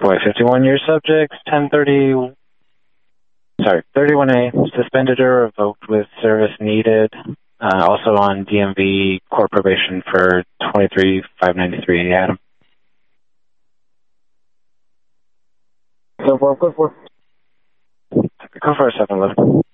Boy, 51 year subjects, 31A, suspended or revoked with service needed. Also on DMV court probation for 23,593. Adam. Go for. Go for a 711.